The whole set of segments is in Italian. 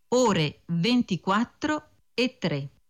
ore 24:03.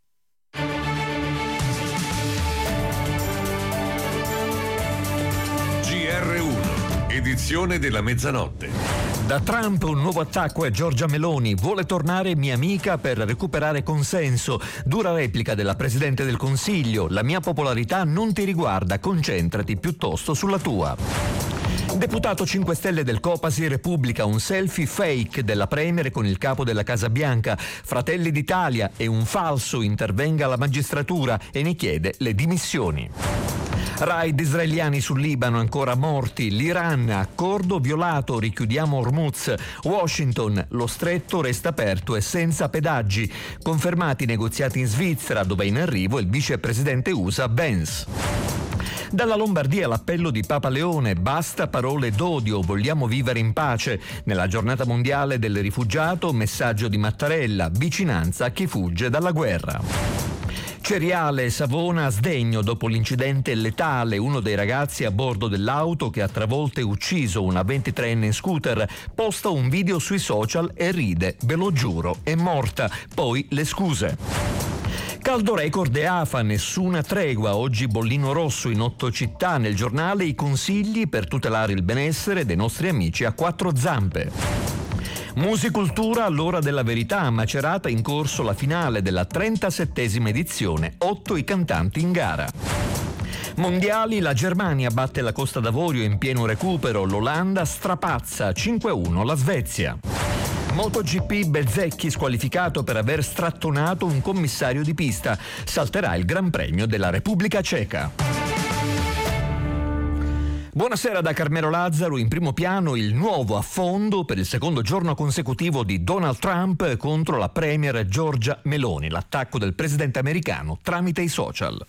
GR1, edizione della mezzanotte. Da Trump un nuovo attacco a Giorgia Meloni, vuole tornare mia amica per recuperare consenso. Dura replica della Presidente del Consiglio, la mia popolarità non ti riguarda, concentrati piuttosto sulla tua. Deputato 5 Stelle del Copasir pubblica un selfie fake della Premier con il capo della Casa Bianca. Fratelli d'Italia è un falso, intervenga la magistratura e ne chiede le dimissioni. Raid israeliani sul Libano ancora morti, l'Iran, accordo violato, richiudiamo Hormuz, Washington, lo stretto resta aperto e senza pedaggi, confermati i negoziati in Svizzera dove è in arrivo il vicepresidente USA Benz. Dalla Lombardia l'appello di Papa Leone, basta parole d'odio, vogliamo vivere in pace. Nella giornata mondiale del rifugiato, messaggio di Mattarella, vicinanza a chi fugge dalla guerra. Ceriale, Savona a sdegno dopo l'incidente letale, uno dei ragazzi a bordo dell'auto che ha travolto e ucciso una 23enne in scooter, posta un video sui social e ride, ve lo giuro, è morta, poi le scuse. Caldo record e AFA, nessuna tregua, oggi bollino rosso in 8 città, nel giornale i consigli per tutelare il benessere dei nostri amici a 4 zampe. Musicultura all'ora della verità, a Macerata in corso la finale della 37esima edizione, 8 i cantanti in gara. Mondiali, la Germania batte la Costa d'Avorio in pieno recupero, l'Olanda strapazza 5-1 la Svezia. MotoGP, Bezzecchi squalificato per aver strattonato un commissario di pista, salterà il Gran Premio della Repubblica Ceca. Buonasera da Carmelo Lazzaro, in primo piano il nuovo affondo per il secondo giorno consecutivo di Donald Trump contro la premier Giorgia Meloni, l'attacco del presidente americano tramite i social.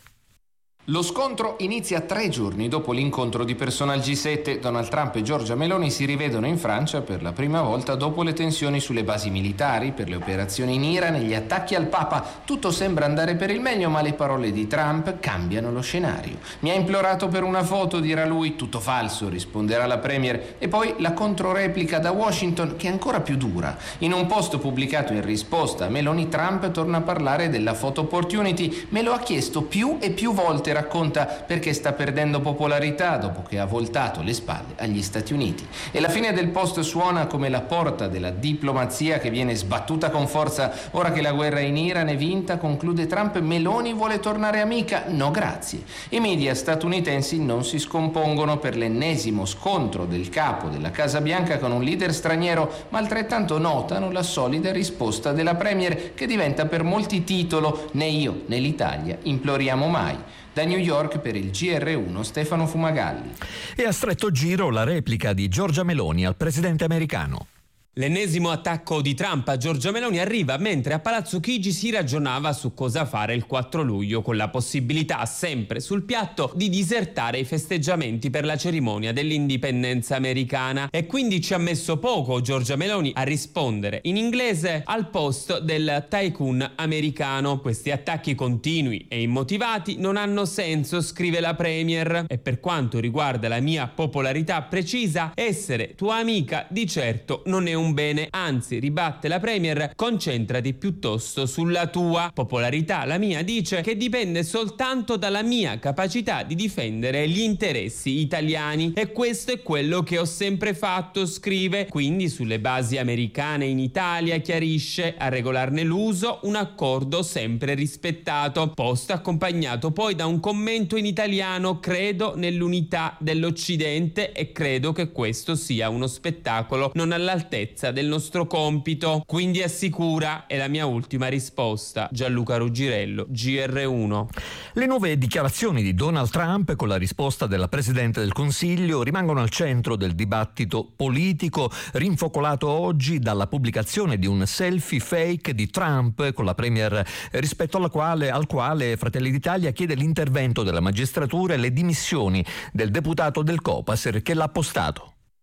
Lo scontro inizia 3 giorni dopo l'incontro di persona al G7. Donald Trump e Giorgia Meloni si rivedono in Francia per la prima volta dopo le tensioni sulle basi militari, per le operazioni in Iran e gli attacchi al Papa. Tutto sembra andare per il meglio, ma le parole di Trump cambiano lo scenario. Mi ha implorato per una foto, dirà lui. Tutto falso, risponderà la premier. E poi la controreplica da Washington, che è ancora più dura. In un post pubblicato in risposta a Meloni, Trump torna a parlare della photo opportunity. Me lo ha chiesto più e più volte, racconta, perché sta perdendo popolarità dopo che ha voltato le spalle agli Stati Uniti. E la fine del post suona come la porta della diplomazia che viene sbattuta con forza. Ora che la guerra in Iran è vinta, conclude Trump, Meloni vuole tornare amica? No grazie. I media statunitensi non si scompongono per l'ennesimo scontro del capo della Casa Bianca con un leader straniero, ma altrettanto notano la solida risposta della premier, che diventa per molti titolo "Né io né l'Italia imploriamo mai". Da New York per il GR1 Stefano Fumagalli. E a stretto giro la replica di Giorgia Meloni al presidente americano. L'ennesimo attacco di Trump a Giorgia Meloni arriva mentre a Palazzo Chigi si ragionava su cosa fare il 4 luglio, con la possibilità sempre sul piatto di disertare i festeggiamenti per la cerimonia dell'indipendenza americana. E quindi ci ha messo poco Giorgia Meloni a rispondere in inglese al post del tycoon americano. Questi attacchi continui e immotivati non hanno senso, scrive la premier, e per quanto riguarda la mia popolarità precisa, essere tua amica di certo non è un bene, anzi, ribatte la premier, concentrati piuttosto sulla tua popolarità. La mia dice che dipende soltanto dalla mia capacità di difendere gli interessi italiani, e questo è quello che ho sempre fatto, scrive. Quindi sulle basi americane in Italia, chiarisce, a regolarne l'uso un accordo sempre rispettato. Post accompagnato poi da un commento in italiano: credo nell'unità dell'Occidente e credo che questo sia uno spettacolo non all'altezza del nostro compito. Quindi assicura, è la mia ultima risposta. Gianluca Ruggirello, GR1. Le nuove dichiarazioni di Donald Trump con la risposta della Presidente del Consiglio rimangono al centro del dibattito politico, rinfocolato oggi dalla pubblicazione di un selfie fake di Trump con la premier, rispetto al quale Fratelli d'Italia chiede l'intervento della magistratura e le dimissioni del deputato del Copasir che l'ha postato.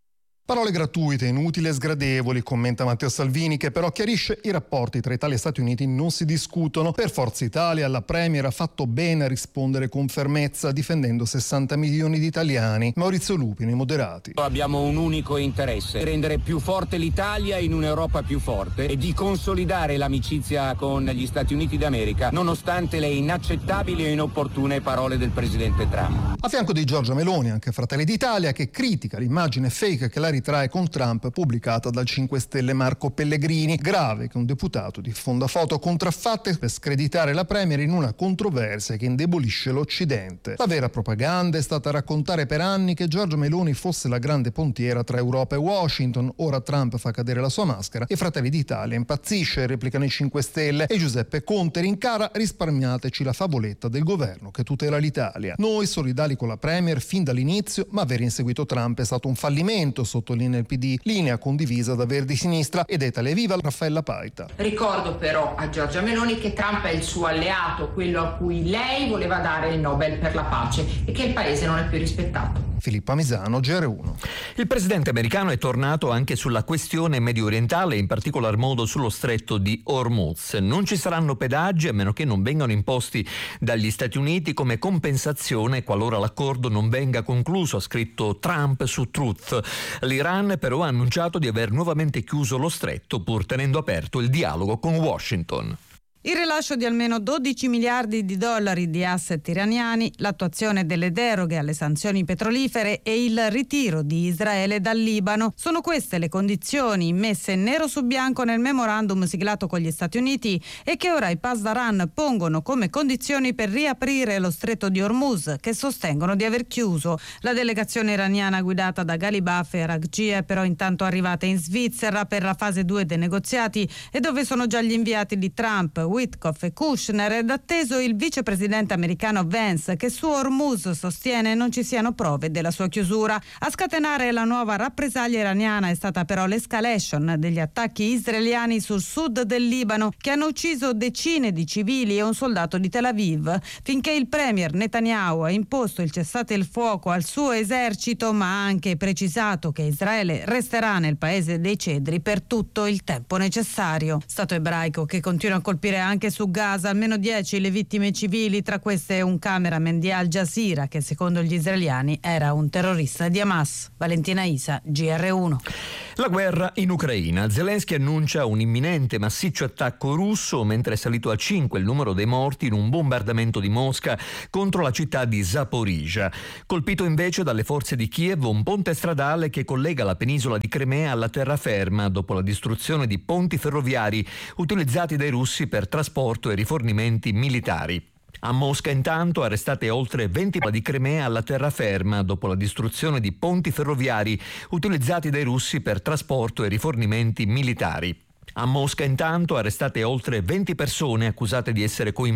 Parole gratuite, inutili e sgradevoli, commenta Matteo Salvini, che però chiarisce: i rapporti tra Italia e Stati Uniti non si discutono. Per Forza Italia la Premier ha fatto bene a rispondere con fermezza, difendendo 60 milioni di italiani. Maurizio Lupi, nei Moderati. Abbiamo un unico interesse: rendere più forte l'Italia in un'Europa più forte e di consolidare l'amicizia con gli Stati Uniti d'America, nonostante le inaccettabili e inopportune parole del presidente Trump. A fianco di Giorgia Meloni anche Fratelli d'Italia, che critica l'immagine fake che la ritrae con Trump pubblicata dal 5 Stelle Marco Pellegrini. Grave che un deputato diffonda foto contraffatte per screditare la Premier in una controversia che indebolisce l'Occidente. La vera propaganda è stata raccontare per anni che Giorgia Meloni fosse la grande pontiera tra Europa e Washington. Ora Trump fa cadere la sua maschera e Fratelli d'Italia impazzisce, replicano i 5 Stelle, e Giuseppe Conte rincara: risparmiateci la favoletta del governo che tutela l'Italia. Noi solidali con la Premier fin dall'inizio, ma aver inseguito Trump è stato un fallimento, sottolinea il PD, linea condivisa da Verdi Sinistra ed Italia Viva Raffaella Paita. Ricordo però a Giorgia Meloni che Trump è il suo alleato, quello a cui lei voleva dare il Nobel per la pace, e che il paese non è più rispettato. Filippo Misano, GR1. Il presidente americano è tornato anche sulla questione medio orientale, in particolar modo sullo stretto di Hormuz. Non ci saranno pedaggi a meno che non vengano imposti dagli Stati Uniti come compensazione qualora l'accordo non venga concluso, ha scritto Trump su Truth. L'Iran però ha annunciato di aver nuovamente chiuso lo stretto, pur tenendo aperto il dialogo con Washington. Il rilascio di almeno 12 miliardi di dollari di asset iraniani, l'attuazione delle deroghe alle sanzioni petrolifere e il ritiro di Israele dal Libano. Sono queste le condizioni messe nero su bianco nel memorandum siglato con gli Stati Uniti e che ora i Pasdaran pongono come condizioni per riaprire lo stretto di Hormuz, che sostengono di aver chiuso. La delegazione iraniana guidata da Ghalibaf e Araghchi è però intanto arrivata in Svizzera per la fase 2 dei negoziati, e dove sono già gli inviati di Trump, Witkoff e Kushner, ed atteso il vicepresidente americano Vance, che su Hormuz sostiene non ci siano prove della sua chiusura. A scatenare la nuova rappresaglia iraniana è stata però l'escalation degli attacchi israeliani sul sud del Libano, che hanno ucciso decine di civili e un soldato di Tel Aviv, finché il premier Netanyahu ha imposto il cessate il fuoco al suo esercito, ma ha anche precisato che Israele resterà nel paese dei cedri per tutto il tempo necessario. Stato ebraico che continua a colpire anche su Gaza, almeno 10 le vittime civili, tra queste un cameraman di Al Jazeera che secondo gli israeliani era un terrorista di Hamas. Valentina Isa, GR1. La guerra in Ucraina. Zelensky annuncia un imminente massiccio attacco russo, mentre è salito a 5 il numero dei morti in un bombardamento di Mosca contro la città di Zaporizhzhia. Colpito invece dalle forze di Kiev un ponte stradale che collega la penisola di Crimea alla terraferma dopo la distruzione di ponti ferroviari utilizzati dai russi per trasporto e rifornimenti militari. A Mosca intanto arrestate oltre 20 di Crimea alla terraferma dopo la distruzione di ponti ferroviari utilizzati dai russi per trasporto e rifornimenti militari. A Mosca intanto arrestate oltre 20 persone accusate di essere coinvolte